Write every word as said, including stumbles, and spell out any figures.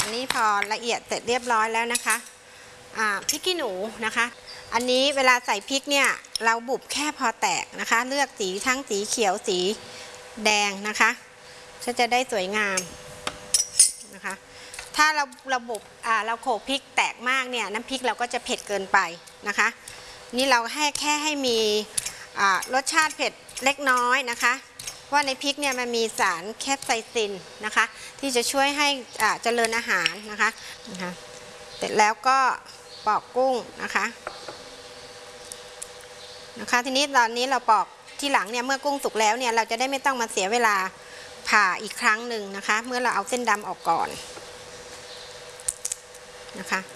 อันนี้พอละเอียดเสร็จเรียบร้อยแล้วนะคะพริกขี้หนูนะคะอันนี้เวลาใส่พริกเนี่ยเราบุบแค่พอแตกนะคะเลือกสีทั้งสีเขียวสีแดงนะคะก็จะได้สวยงามนะคะถ้าเราเราบุบเราโขลกพริกแตกมากเนี่ยน้ำพริกเราก็จะเผ็ดเกินไปนะคะนี่เราให้แค่ให้มีรสชาติเผ็ดเล็กน้อยนะคะว่าในพริกเนี่ยมันมีสารแคปไซซินนะคะที่จะช่วยให้เจริญอาหารนะคะนะคะเสร็จแล้วก็ปอกกุ้งนะคะนะคะทีนี้ตอนนี้เราปอกที่หลังเนี่ยเมื่อกุ้งสุกแล้วเนี่ยเราจะได้ไม่ต้องมาเสียเวลาผ่าอีกครั้งหนึ่งนะคะเมื่อเราเอาเส้นดำออกก่อนนะคะ